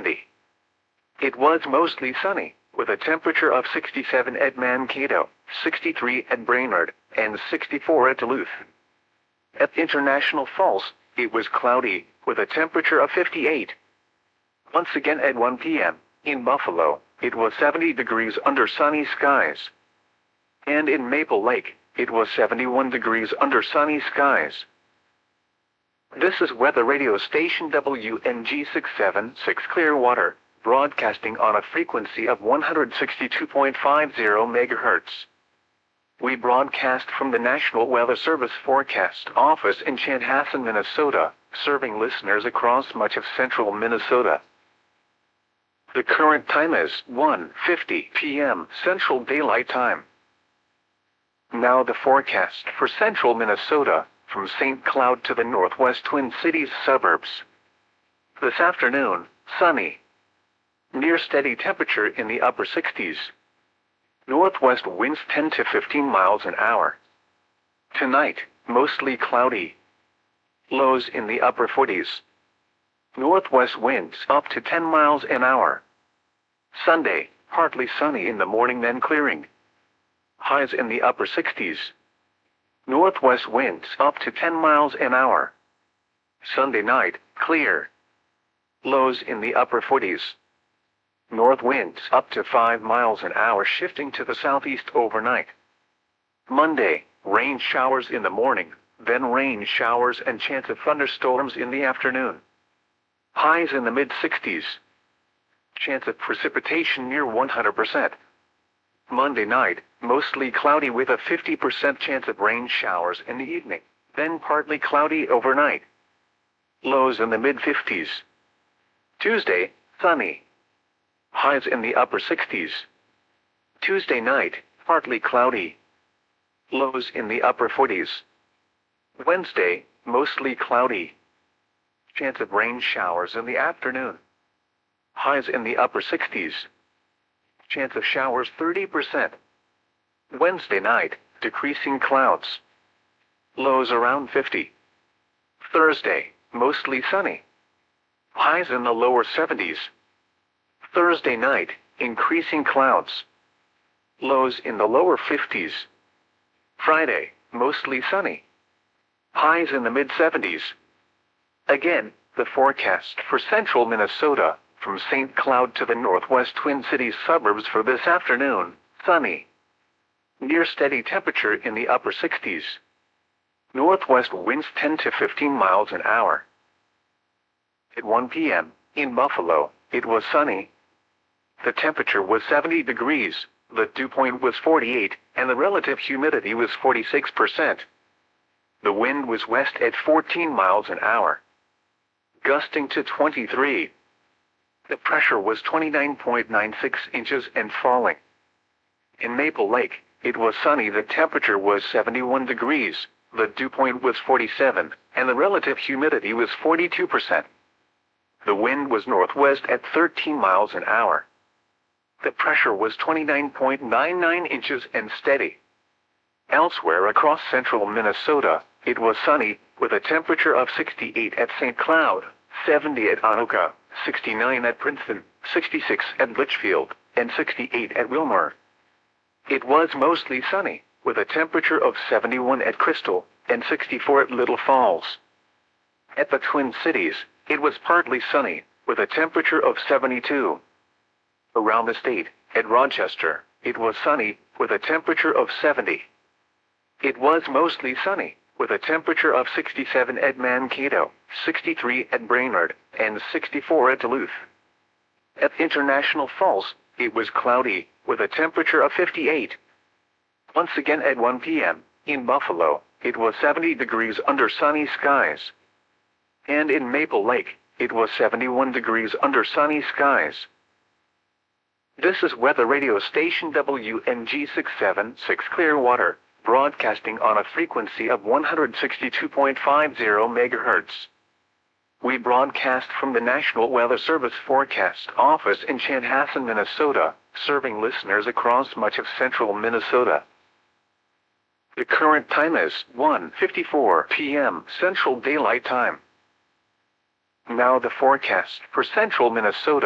70. It was mostly sunny, with a temperature of 67 at Mankato, 63 at Brainerd, and 64 at Duluth. At International Falls, it was cloudy, with a temperature of 58. Once again at 1 p.m., in Buffalo, it was 70 degrees under sunny skies. And in Maple Lake, it was 71 degrees under sunny skies. This is weather radio station WNG 676 Clearwater, broadcasting on a frequency of 162.50 MHz. We broadcast from the National Weather Service Forecast Office in Chanhassen, Minnesota, serving listeners across much of central Minnesota. The current time is 1:50 p.m. Central Daylight Time. Now the forecast for central Minnesota, from St. Cloud to the northwest Twin Cities suburbs. This afternoon, sunny. Near steady temperature in the upper 60s. Northwest winds 10 to 15 miles an hour. Tonight, mostly cloudy. Lows in the upper 40s. Northwest winds up to 10 miles an hour. Sunday, partly sunny in the morning then clearing. Highs in the upper 60s. Northwest winds up to 10 miles an hour. Sunday night, clear. Lows in the upper 40s. North winds up to 5 miles an hour shifting to the southeast overnight. Monday, rain showers in the morning, then rain showers and chance of thunderstorms in the afternoon. Highs in the mid-60s. Chance of precipitation near 100%. Monday night, mostly cloudy with a 50% chance of rain showers in the evening, then partly cloudy overnight. Lows in the mid-50s. Tuesday, sunny. Highs in the upper 60s. Tuesday night, partly cloudy. Lows in the upper 40s. Wednesday, mostly cloudy. Chance of rain showers in the afternoon. Highs in the upper 60s. Chance of showers 30%. Wednesday night, decreasing clouds. Lows around 50. Thursday, mostly sunny. Highs in the lower 70s. Thursday night, increasing clouds. Lows in the lower 50s. Friday, mostly sunny. Highs in the mid-70s. Again, the forecast for central Minnesota, from St. Cloud to the northwest Twin Cities suburbs for this afternoon, sunny. Near steady temperature in the upper 60s. Northwest winds 10 to 15 miles an hour. At 1 p.m., in Buffalo, it was sunny. The temperature was 70 degrees, the dew point was 48, and the relative humidity was 46%. The wind was west at 14 miles an hour. Gusting to 23. The pressure was 29.96 inches and falling. In Maple Lake, it was sunny. The temperature was 71 degrees, the dew point was 47, and the relative humidity was 42%. The wind was northwest at 13 miles an hour. The pressure was 29.99 inches and steady. Elsewhere across central Minnesota, it was sunny, with a temperature of 68 at St. Cloud, 70 at Anoka, 69 at Princeton, 66 at Litchfield, and 68 at Wilmer. It was mostly sunny, with a temperature of 71 at Crystal, and 64 at Little Falls. At the Twin Cities, it was partly sunny, with a temperature of 72. Around the state, at Rochester, it was sunny, with a temperature of 70. It was mostly sunny, with a temperature of 67 at Mankato, 63 at Brainerd, and 64 at Duluth. At International Falls, it was cloudy, with a temperature of 58. Once again at 1 p.m., in Buffalo, it was 70 degrees under sunny skies. And in Maple Lake, it was 71 degrees under sunny skies. This is weather radio station WNG 676 Clearwater, broadcasting on a frequency of 162.50 MHz. We broadcast from the National Weather Service Forecast Office in Chanhassen, Minnesota, serving listeners across much of central Minnesota. The current time is 1:54 p.m. Central Daylight Time. Now the forecast for central Minnesota.